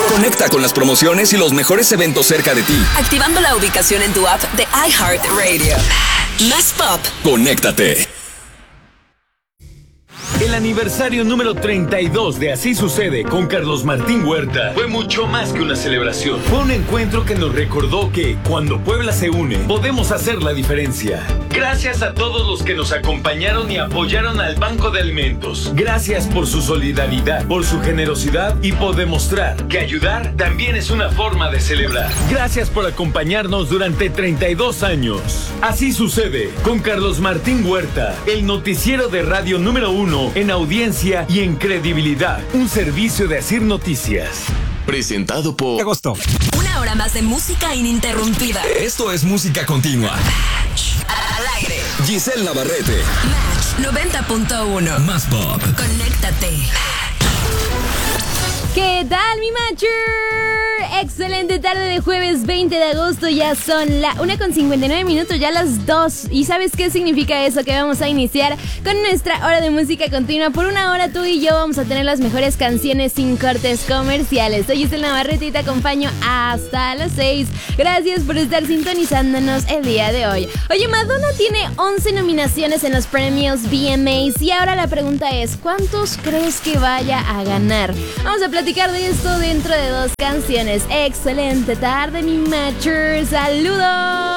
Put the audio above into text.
Conecta con las promociones y los mejores eventos cerca de ti. Activando la ubicación en tu app de iHeartRadio. Más pop. Conéctate. El aniversario número 32 de Así Sucede con Carlos Martín Huerta fue mucho más que una celebración. Fue un encuentro que nos recordó que cuando Puebla se une, podemos hacer la diferencia. Gracias a todos los que nos acompañaron y apoyaron al Banco de Alimentos. Gracias por su solidaridad, por su generosidad y por demostrar que ayudar también es una forma de celebrar. Gracias por acompañarnos durante 32 años. Así Sucede con Carlos Martín Huerta, el noticiero de radio número 1 en audiencia y en credibilidad. Un servicio de Asir Noticias. Presentado por Agosto. Una hora más de música ininterrumpida. Esto es música continua. Al aire. Giselle Navarrete. Match 90.1. Más pop. Conéctate. ¿Qué tal, mi Matcher? Excelente tarde de jueves 20 de agosto. Ya son la 1:59, ya las 2. ¿Y sabes qué significa eso? Que vamos a iniciar con nuestra hora de música continua. Por una hora tú y yo vamos a tener las mejores canciones sin cortes comerciales. Soy Giselle Navarrete y te acompaño hasta las 6. Gracias por estar sintonizándonos el día de hoy. Oye, Madonna tiene 11 nominaciones en los premios VMAs. Y ahora la pregunta es, ¿cuántos crees que vaya a ganar? Vamos a platicar de esto dentro de 2 canciones. Excelente tarde, mi Matcher. ¡Saludos!